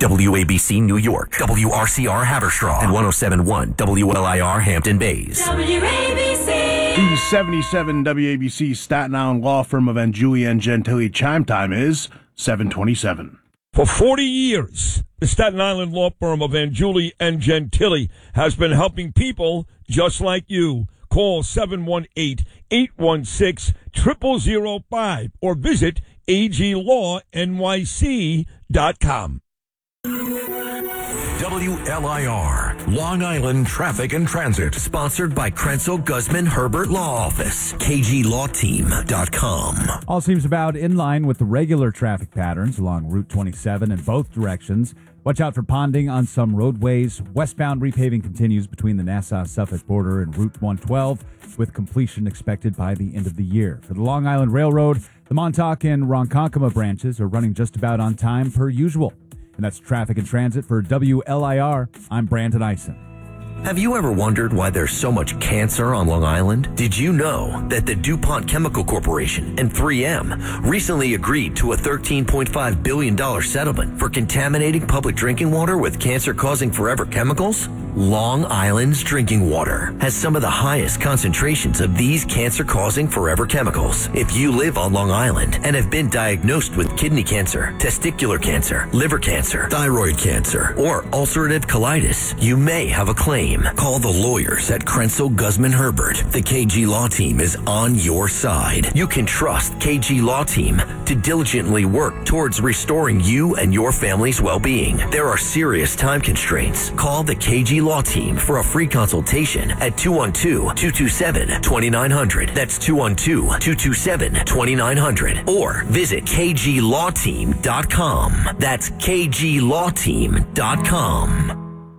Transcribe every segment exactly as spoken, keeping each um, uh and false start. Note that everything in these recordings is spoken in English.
W A B C New York, W R C R Haverstraw, and one oh seven point one W L I R Hampton Bays. W A B C. The seventy-seven W A B C Staten Island law firm of Angiuli and Gentili chime time is seven twenty-seven. For forty years, the Staten Island law firm of Angiuli and Gentili has been helping people just like you. Call seven one eight, eight one six, zero zero zero five or visit A G law N Y C dot com. W L I R, Long Island Traffic and Transit. Sponsored by Krenzel Guzman Herbert Law Office, K G law team dot com. All seems about in line with the regular traffic patterns along Route twenty-seven in both directions. Watch out for ponding on some roadways. Westbound repaving continues between the Nassau-Suffolk border and Route one twelve, with completion expected by the end of the year. For the Long Island Railroad, the Montauk and Ronkonkoma branches are running just about on time per usual. And that's Traffic and Transit for W L I R. I'm Brandon Eisen. Have you ever wondered why there's so much cancer on Long Island? Did you know that the DuPont Chemical Corporation and three M recently agreed to a thirteen point five billion dollars settlement for contaminating public drinking water with cancer-causing forever chemicals? Long Island's drinking water has some of the highest concentrations of these cancer-causing forever chemicals. If you live on Long Island and have been diagnosed with kidney cancer, testicular cancer, liver cancer, thyroid cancer, or ulcerative colitis, you may have a claim. Call the lawyers at Krenzel Guzman Herbert. The K G Law Team is on your side. You can trust K G Law Team to diligently work towards restoring you and your family's well-being. There are serious time constraints. Call the K G Law Team for a free consultation at two one two, two two seven, two nine zero zero. That's two one two, two two seven, two nine zero zero. Or visit K G law team dot com. That's K G law team dot com.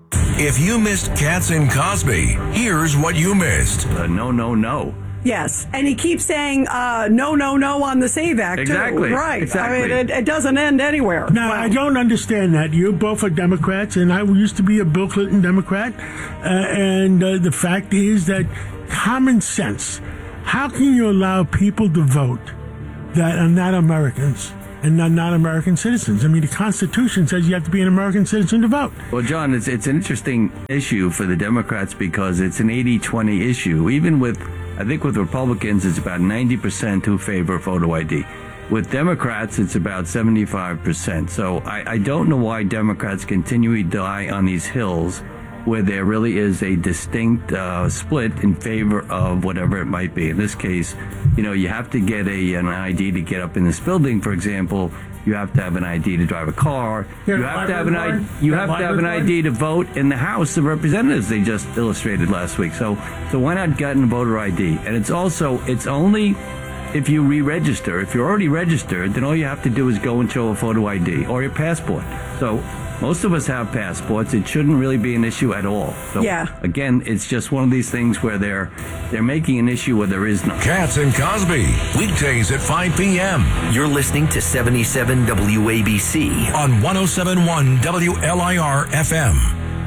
If you missed Katz and Cosby, here's what you missed. Uh, no, no, no. Yes, and he keeps saying uh, no, no, no on the SAVE Act, exactly. too. Right. Exactly. I mean, it, it doesn't end anywhere. Now, wow. I don't understand that. You both are Democrats, and I used to be a Bill Clinton Democrat. Uh, and uh, the fact is that common sense, how can you allow people to vote that are not Americans and not, not American citizens? I mean, the Constitution says you have to be an American citizen to vote. Well, John, it's, it's an interesting issue for the Democrats because it's an eighty twenty issue. Even with, I think with Republicans, it's about ninety percent who favor photo I D. With Democrats, it's about seventy-five percent. So I, I don't know why Democrats continually die on these hills where there really is a distinct uh, split in favor of whatever it might be. In this case, you know, you have to get a an I D to get up in this building, for example. You have to have an I D to drive a car. Here, you have to have an I D. You have to have an I D to vote in the House of Representatives. They just illustrated last week. So, so why not get a voter I D? And it's also it's only if you re-register. If you're already registered, then all you have to do is go and show a photo I D or your passport. So most of us have passports. It shouldn't really be an issue at all. So yeah. Again, it's just one of these things where they're they're making an issue where there is none. Katz and Cosby, weekdays at five p.m. You're listening to seventy-seven W A B C on one oh seven point one W L I R F M.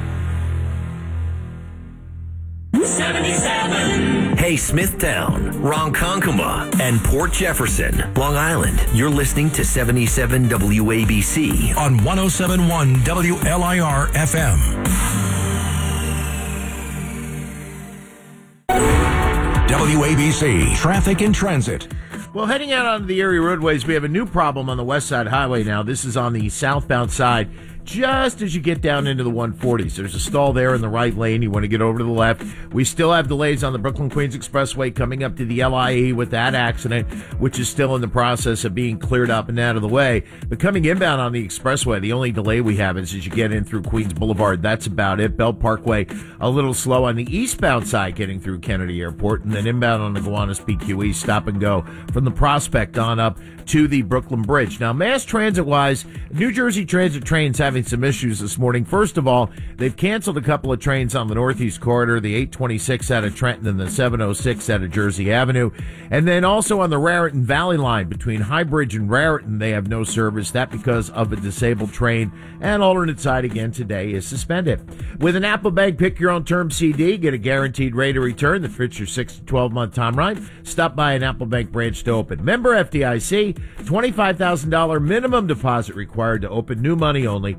seventy-seven. Hey, Smithtown, Ronkonkoma, and Port Jefferson, Long Island. You're listening to seventy-seven W A B C on one oh seven point one W L I R F M. W A B C Traffic and Transit. Well, heading out onto the area roadways, we have a new problem on the West Side Highway now. This is on the southbound side. Just as you get down into the one forties, there's a stall there in the right lane. You want to get over to the left. We still have delays on the Brooklyn-Queens Expressway coming up to the L I E with that accident, which is still in the process of being cleared up and out of the way. But coming inbound on the expressway, the only delay we have is as you get in through Queens Boulevard. That's about it. Belt Parkway, a little slow on the eastbound side getting through Kennedy Airport, and then inbound on the Gowanus P Q E, stop and go from the Prospect on up to the Brooklyn Bridge. Now, mass transit-wise, New Jersey Transit trains having some issues this morning. First of all, they've canceled a couple of trains on the Northeast Corridor, the eight twenty-six out of Trenton and the seven oh six out of Jersey Avenue. And then also on the Raritan Valley line between Highbridge and Raritan, they have no service. That because of a disabled train. And alternate side again today is suspended. With an Apple Bank Pick Your Own Term C D, get a guaranteed rate of return that fits your six to twelve month timeline. Stop by an Apple Bank branch to open. Member F D I C, twenty-five thousand dollars minimum deposit required to open, new money only.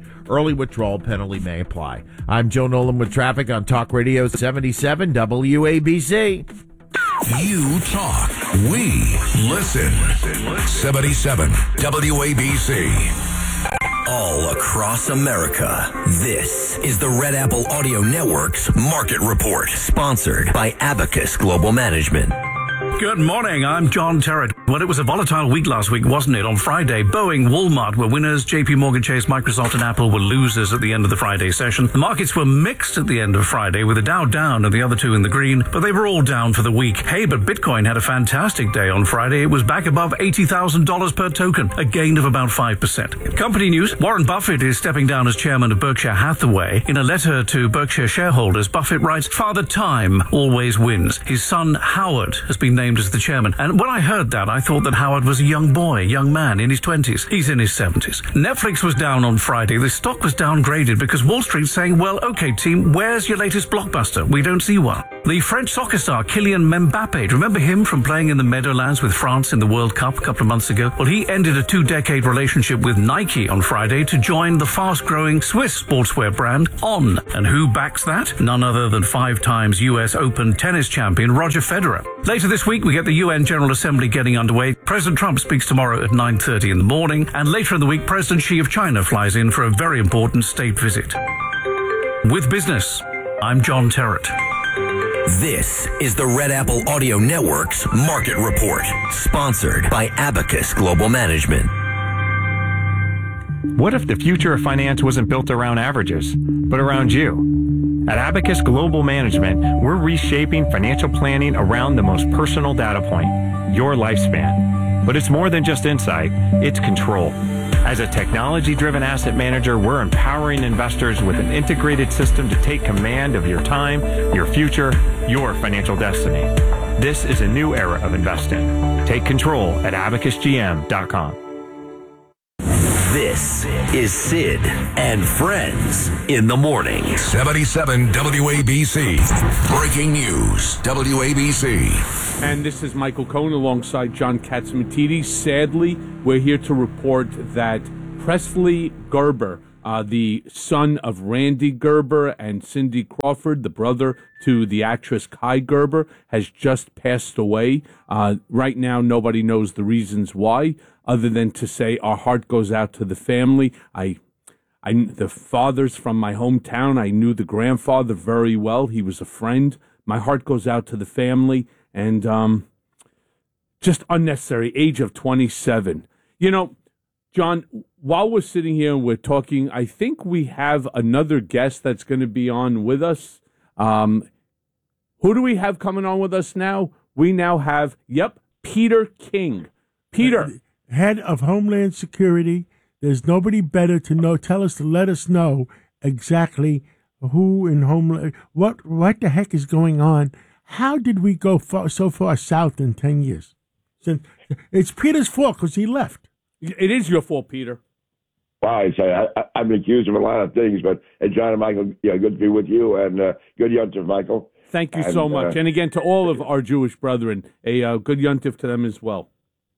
Early withdrawal penalty may apply. I'm Joe Nolan with traffic on Talk Radio seventy-seven W A B C. You talk, we listen. seventy-seven W A B C. All across America, this is the Red Apple Audio Network's Market Report, sponsored by Abacus Global Management. Good morning, I'm John Terrett. Well, it was a volatile week last week, wasn't it? On Friday, Boeing, Walmart were winners, J P Morgan Chase, Microsoft and Apple were losers at the end of the Friday session. The markets were mixed at the end of Friday, with the Dow down and the other two in the green, but they were all down for the week. Hey, but Bitcoin had a fantastic day on Friday. It was back above eighty thousand dollars per token, a gain of about five percent. Company news, Warren Buffett is stepping down as chairman of Berkshire Hathaway. In a letter to Berkshire shareholders, Buffett writes, Father Time always wins. His son, Howard, has been named as the chairman. And when I heard that, I thought that Howard was a young boy, young man in his twenties. He's in his seventies. Netflix was down on Friday. The stock was downgraded because Wall Street's saying, well, okay, team, where's your latest blockbuster? We don't see one. The French soccer star Kylian Mbappe, remember him from playing in the Meadowlands with France in the World Cup a couple of months ago? Well, he ended a two-decade relationship with Nike on Friday to join the fast-growing Swiss sportswear brand On. And who backs that? None other than five times U S Open tennis champion Roger Federer. Later this week, we get the U N General Assembly getting underway. President Trump speaks tomorrow at nine thirty in the morning. And later in the week, President Xi of China flies in for a very important state visit. With business, I'm John Terrett. This is the Red Apple Audio Network's Market Report, sponsored by Abacus Global Management. What if the future of finance wasn't built around averages, but around you? At Abacus Global Management, we're reshaping financial planning around the most personal data point, your lifespan. But it's more than just insight, it's control. As a technology-driven asset manager, we're empowering investors with an integrated system to take command of your time, your future, your financial destiny. This is a new era of investing. Take control at abacus g m dot com. This is Sid and Friends in the morning. seventy-seven W A B C. Breaking news. W A B C. And this is Michael Cohen alongside John Katzimatidis. Sadly, we're here to report that Presley Gerber, uh, the son of Randy Gerber and Cindy Crawford, the brother to the actress Kai Gerber, has just passed away. Uh, right now, nobody knows the reasons why, other than to say our heart goes out to the family. I, I, the father's from my hometown. I knew the grandfather very well. He was a friend. My heart goes out to the family. And um, just unnecessary, age of twenty-seven. You know, John, while we're sitting here and we're talking, I think we have another guest that's going to be on with us. Um, who do we have coming on with us now? We now have, yep, Peter King. Peter. Head of Homeland Security. There's nobody better to know. Tell us to let us know exactly who in Homeland, what, what the heck is going on. How did we go far, so far south in ten years? It's Peter's fault because he left. It is your fault, Peter. Well, I say I, I, I've been accused of a lot of things, but uh, John and Michael, yeah, good to be with you, and uh, good yontif, Michael. Thank you and, so much. Uh, and again, to all of our Jewish brethren, a uh, good yontif to them as well.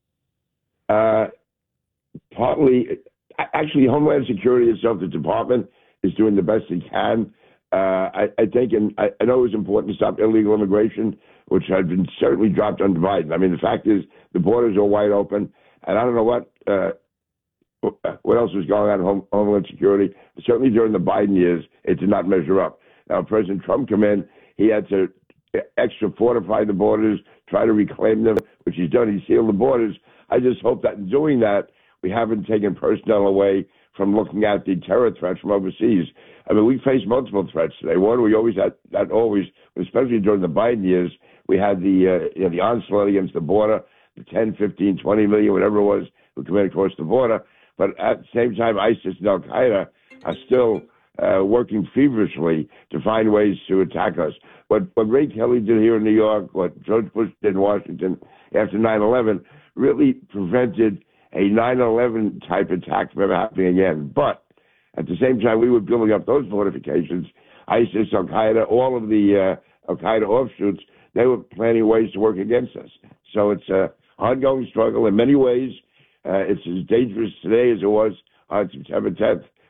Uh, partly, actually, Homeland Security itself, the department, is doing the best it can. Uh, I, I think, and I, I know it was important to stop illegal immigration, which had been certainly dropped under Biden. I mean, the fact is, the borders are wide open, and I don't know what uh, what else was going on in home, Homeland Security. Certainly during the Biden years, it did not measure up. Now, President Trump came in, he had to extra fortify the borders, try to reclaim them, which he's done. He sealed the borders. I just hope that in doing that, we haven't taken personnel away from looking at the terror threats from overseas. I mean, we face multiple threats today. One, we always had, not always, especially during the Biden years, we had the uh, you know, the onslaught against the border, the ten, fifteen, twenty million, whatever it was, who came in across the border. But at the same time, ISIS and Al-Qaeda are still uh, working feverishly to find ways to attack us. What, what Ray Kelly did here in New York, what George Bush did in Washington after nine eleven, really prevented a nine eleven type attack from ever happening again. But at the same time, we were building up those fortifications. ISIS, Al-Qaeda, all of the uh, Al-Qaeda offshoots, they were planning ways to work against us. So it's an ongoing struggle in many ways. Uh, it's as dangerous today as it was on September tenth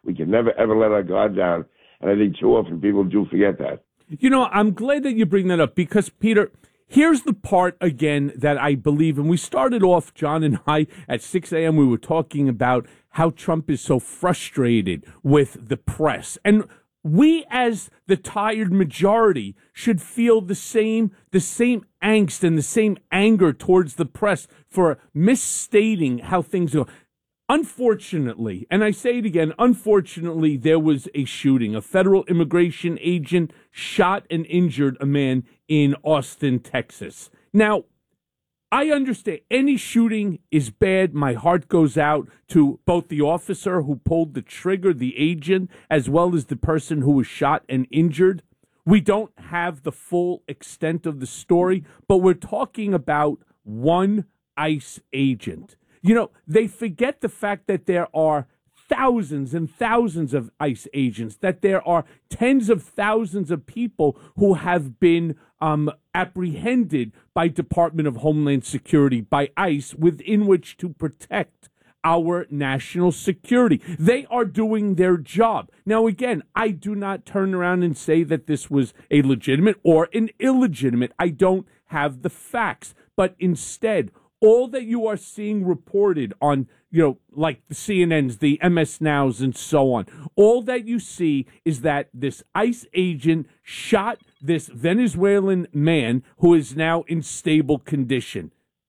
We can never, ever let our guard down. And I think too often people do forget that. You know, I'm glad that you bring that up because, Peter, here's the part, again, that I believe, and we started off, John and I, at six a.m., we were talking about how Trump is so frustrated with the press. And we, as the tired majority, should feel the same the same angst and the same anger towards the press for misstating how things go. Unfortunately, and I say it again, unfortunately, there was a shooting. A federal immigration agent shot and injured a man in Austin, Texas. Now, I understand any shooting is bad. My heart goes out to both the officer who pulled the trigger, the agent, as well as the person who was shot and injured. We don't have the full extent of the story, but we're talking about one ICE agent. You know, they forget the fact that there are thousands and thousands of ICE agents, that there are tens of thousands of people who have been um, apprehended by Department of Homeland Security, by ICE, within which to protect our national security. They are doing their job. Now, again, I do not turn around and say that this was a legitimate or an illegitimate. I don't have the facts. But instead, all that you are seeing reported on, you know, like the C N N's, the M S Nows, and so on, all that you see is that this ICE agent shot this Venezuelan man who is now in stable condition.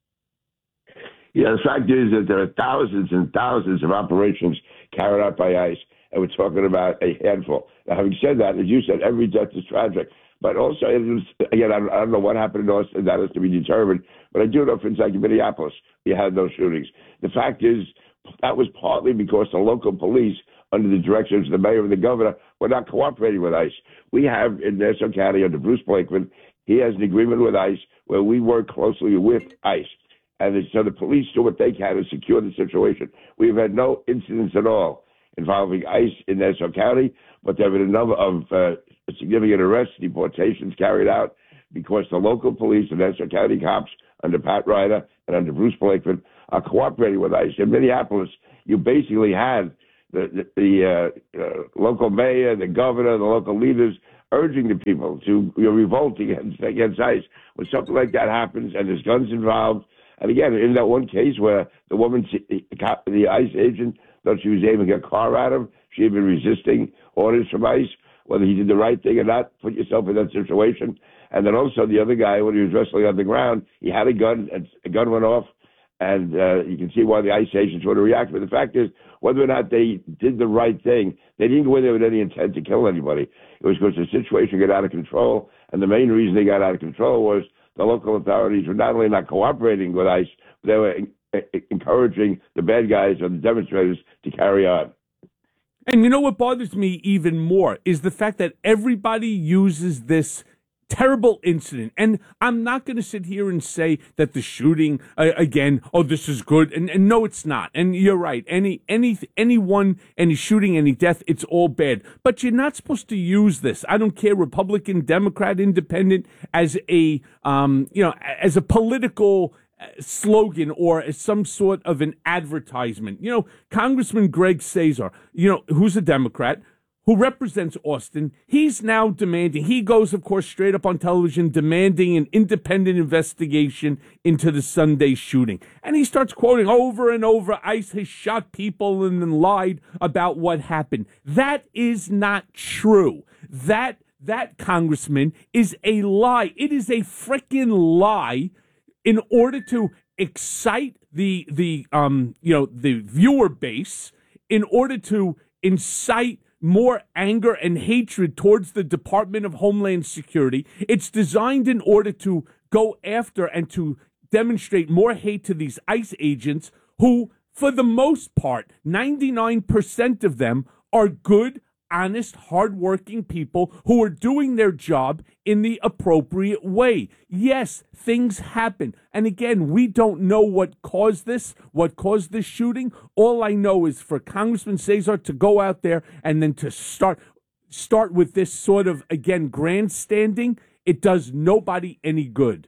Yeah, the fact is that there are thousands and thousands of operations carried out by ICE, and we're talking about a handful. Now, having said that, as you said, every death is tragic. But also, it was, again, I don't, I don't know what happened in Austin. That has to be determined. But I do know, for instance, like in Minneapolis, you had those shootings. The fact is, that was partly because the local police, under the directions of the mayor and the governor, were not cooperating with ICE. We have in Nassau County, under Bruce Blakeman, he has an agreement with ICE where we work closely with ICE. And so the police do what they can to secure the situation. We've had no incidents at all involving ICE in Nassau County, but there have been a number of uh, significant arrests, deportations carried out because the local police and Nassau County cops under Pat Ryder and under Bruce Blakeman are cooperating with ICE. In Minneapolis, you basically had the, the, the uh, uh, local mayor, the governor, the local leaders urging the people to you know, revolt against, against ICE. When something like that happens and there's guns involved, and again, in that one case where the woman, the ICE agent, thought she was aiming a car at him, she had been resisting orders from ICE, whether he did the right thing or not, put yourself in that situation. And then also the other guy, when he was wrestling on the ground, he had a gun, and a gun went off, and uh, you can see why the ICE agents would have reacted. But the fact is, whether or not they did the right thing, they didn't go in there with any intent to kill anybody. It was because the situation got out of control, and the main reason they got out of control was the local authorities were not only not cooperating with ICE, but they were encouraging the bad guys or the demonstrators to carry on. And you know what bothers me even more is the fact that everybody uses this terrible incident. And I'm not going to sit here and say that the shooting, uh, again, oh, this is good. And, and no, it's not. And you're right. Any, any, anyone, any shooting, any death, it's all bad. But you're not supposed to use this. I don't care, Republican, Democrat, Independent, as a, um, you know, as a political slogan or as some sort of an advertisement. You know, Congressman Greg Casar, you know, who's a Democrat, who represents Austin, he's now demanding, he goes, of course, straight up on television, demanding an independent investigation into the Sunday shooting. And he starts quoting over and over, ICE has shot people and then lied about what happened. That is not true. That, that, Congressman, is a lie. It is a frickin' lie in order to excite the, the um, you know, the viewer base, in order to incite more anger and hatred towards the Department of Homeland Security. It's designed in order to go after and to demonstrate more hate to these ICE agents who, for the most part, ninety-nine percent of them are good, honest, hardworking people who are doing their job in the appropriate way. Yes, things happen. And again, we don't know what caused this, what caused this shooting. All I know is for Congressman Casar to go out there and then to start start with this sort of, again, grandstanding, it does nobody any good.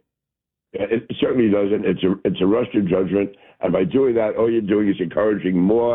It certainly doesn't. It's a, it's a rush to judgment. And by doing that, all you're doing is encouraging more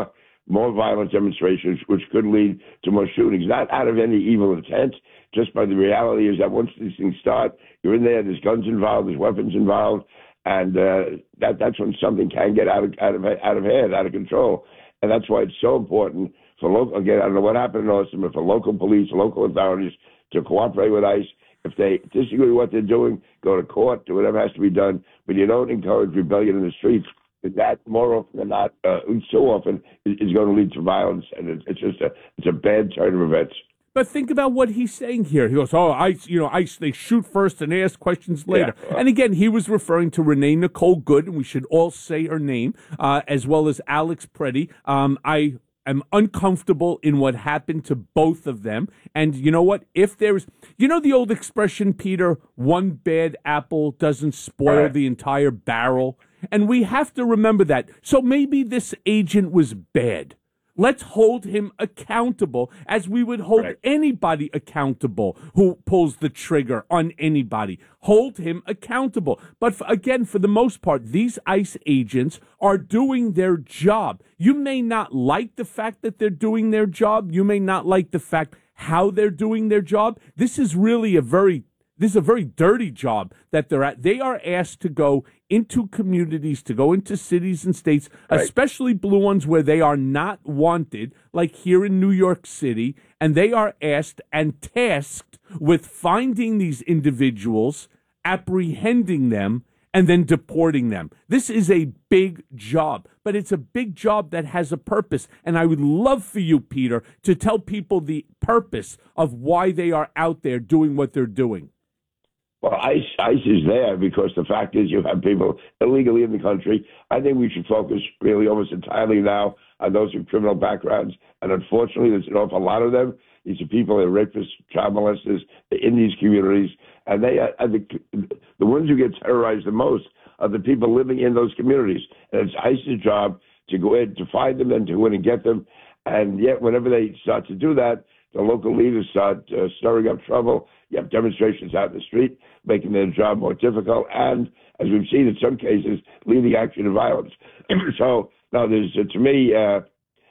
more violent demonstrations, which could lead to more shootings, not out of any evil intent, just by the reality is that once these things start, you're in there, there's guns involved, there's weapons involved, and uh, that that's when something can get out of out of out of hand, out of control. And that's why it's so important for local, again, I don't know what happened in Austin, but for local police, local authorities to cooperate with ICE. If they disagree with what they're doing, go to court, do whatever has to be done, but you don't encourage rebellion in the streets. That more often than not, uh, so often, is, is going to lead to violence, and it's, it's just a it's a bad turn of events. But think about what he's saying here. He goes, "Oh, ICE, you know, ICE, they shoot first and ask questions later." Yeah. And again, he was referring to Renee Nicole Good, and we should all say her name, uh, as well as Alex Preddy. Um, I am uncomfortable in what happened to both of them. And you know what? If there's, you know, the old expression, Peter, one bad apple doesn't spoil right. the entire barrel. And we have to remember that. So maybe this agent was bad. Let's hold him accountable as we would hold right. anybody accountable who pulls the trigger on anybody. Hold him accountable. But for, again, for the most part, these ICE agents are doing their job. You may not like the fact that they're doing their job. You may not like the fact how they're doing their job. This is really a very This is a very dirty job that they're at. They are asked to go into communities, to go into cities and states, right. especially blue ones where they are not wanted, like here in New York City, and they are asked and tasked with finding these individuals, apprehending them, and then deporting them. This is a big job, but it's a big job that has a purpose. And I would love for you, Peter, to tell people the purpose of why they are out there doing what they're doing. Well, ICE, ICE is there because the fact is you have people illegally in the country. I think we should focus really almost entirely now on those with criminal backgrounds. And unfortunately, there's an awful lot of them. These are people that are rapists, child molesters in these communities. And they are, are the, the ones who get terrorized the most are the people living in those communities. And it's ICE's job to go in, to find them and to go in and get them. And yet, whenever they start to do that, the local leaders start uh, stirring up trouble. You have demonstrations out in the street, making their job more difficult, and, as we've seen in some cases, leading action to violence. So, no, there's, uh, to me, uh,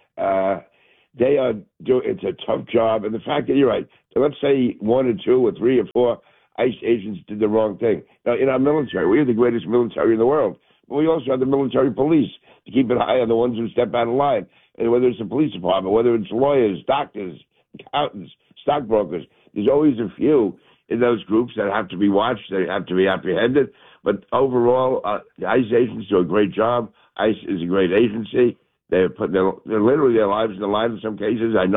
uh, they are doing, it's a tough job. And the fact that, you're right, so let's say one or two or three or four ICE agents did the wrong thing. Now, in our military, we have the greatest military in the world, but we also have the military police to keep an eye on the ones who step out of line. And whether it's the police department, whether it's lawyers, doctors, accountants, stockbrokers, there's always a few in those groups that have to be watched. They have to be apprehended. But overall, uh, the ICE agents do a great job. ICE is a great agency. They're putting their, they're literally their lives in the line in some cases. I know.